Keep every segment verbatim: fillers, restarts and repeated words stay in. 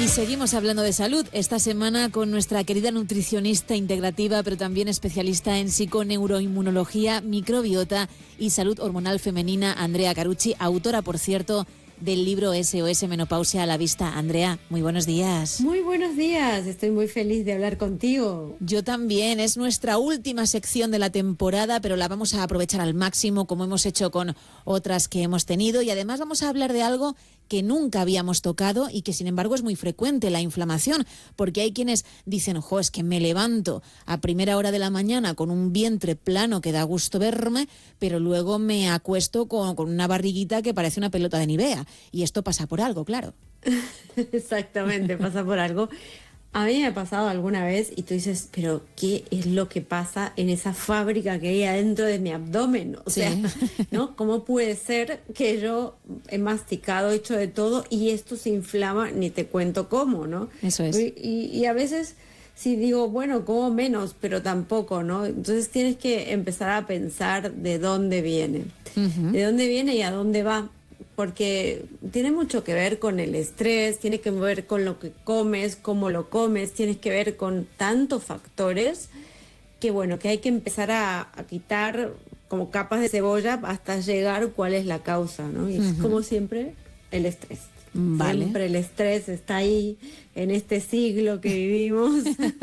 Y seguimos hablando de salud esta semana con nuestra querida nutricionista integrativa, pero también especialista en psiconeuroinmunología, microbiota y salud hormonal femenina, Andrea Carucci, autora, por cierto, del libro S O S Menopausia a la Vista. Andrea, muy buenos días. Muy buenos días, estoy muy feliz de hablar contigo. Yo también, es nuestra última sección de la temporada, pero la vamos a aprovechar al máximo, como hemos hecho con otras que hemos tenido, y además vamos a hablar de algo que nunca habíamos tocado y que sin embargo es muy frecuente, la inflamación, porque hay quienes dicen, jo, es que me levanto a primera hora de la mañana con un vientre plano que da gusto verme, pero luego me acuesto con, con una barriguita que parece una pelota de Nivea, y esto pasa por algo, claro. Exactamente, pasa por algo. A mí me ha pasado alguna vez y tú dices, pero ¿qué es lo que pasa en esa fábrica que hay adentro de mi abdomen? O Sí. sea, ¿no? ¿Cómo puede ser que yo he masticado, hecho de todo y esto se inflama? Ni te cuento cómo, ¿no? Eso es. Y, y a veces sí digo, bueno, como menos, pero tampoco, ¿no? Entonces tienes que empezar a pensar de dónde viene. Uh-huh. De dónde viene y a dónde va. Porque tiene mucho que ver con el estrés, tiene que ver con lo que comes, cómo lo comes, tienes que ver con tantos factores que bueno, que hay que empezar a, a quitar como capas de cebolla hasta llegar cuál es la causa, ¿no? Y uh-huh. es como siempre el estrés. Vale. Siempre el estrés está ahí en este siglo que vivimos.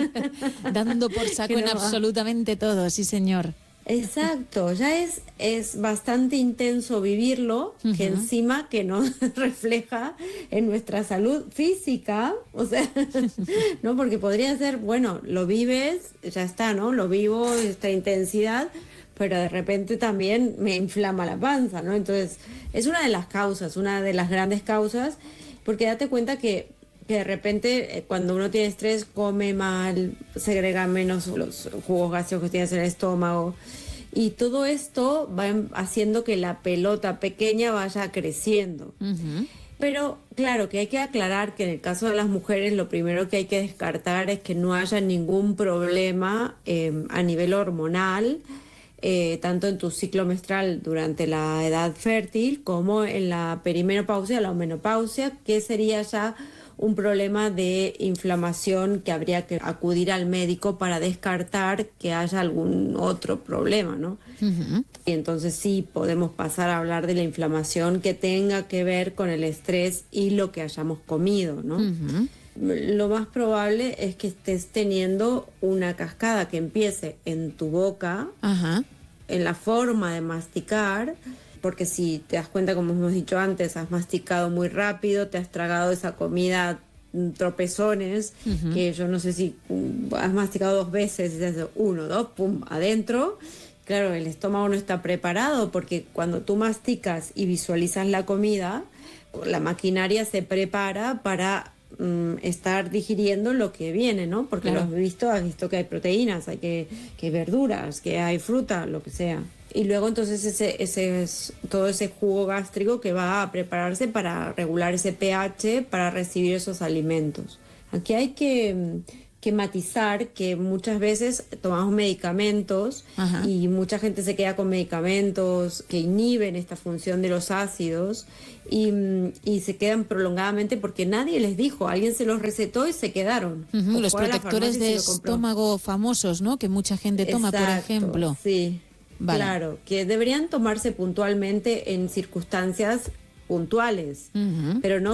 Dando por saco en absolutamente todo, sí señor. Exacto, ya es, es bastante intenso vivirlo, uh-huh. que encima que nos refleja en nuestra salud física, o sea, ¿no? Porque podría ser, bueno, lo vives, ya está, ¿no? Lo vivo, esta intensidad, pero de repente también me inflama la panza, ¿no? Entonces, es una de las causas, una de las grandes causas, porque date cuenta que que de repente cuando uno tiene estrés come mal, segrega menos los jugos gástricos que tienes en el estómago y todo esto va haciendo que la pelota pequeña vaya creciendo. Uh-huh. Pero claro que hay que aclarar que en el caso de las mujeres lo primero que hay que descartar es que no haya ningún problema eh, a nivel hormonal, eh, tanto en tu ciclo menstrual durante la edad fértil como en la perimenopausia, la menopausia, que sería ya un problema de inflamación que habría que acudir al médico para descartar que haya algún otro problema, ¿no? Uh-huh. Y entonces sí podemos pasar a hablar de la inflamación que tenga que ver con el estrés y lo que hayamos comido, ¿no? Uh-huh. Lo más probable es que estés teniendo una cascada que empiece en tu boca, uh-huh. en la forma de masticar, porque si te das cuenta, como hemos dicho antes, has masticado muy rápido, te has tragado esa comida tropezones, uh-huh. que yo no sé si has masticado dos veces, uno, dos, pum, adentro. Claro, el estómago no está preparado porque cuando tú masticas y visualizas la comida, la maquinaria se prepara para um, estar digiriendo lo que viene, ¿no? Porque claro. Lo has visto, has visto que hay proteínas, hay que, que hay verduras, que hay fruta, lo que sea. Y luego entonces ese, ese es todo ese jugo gástrico que va a prepararse para regular ese pH, para recibir esos alimentos. Aquí hay que, que matizar que muchas veces tomamos medicamentos. Ajá. Y mucha gente se queda con medicamentos que inhiben esta función de los ácidos y, y se quedan prolongadamente porque nadie les dijo, alguien se los recetó y se quedaron. Uh-huh. Los protectores de estómago famosos, ¿no? Que mucha gente toma, exacto, por ejemplo. Sí. Vale. Claro, que deberían tomarse puntualmente en circunstancias puntuales, uh-huh. pero no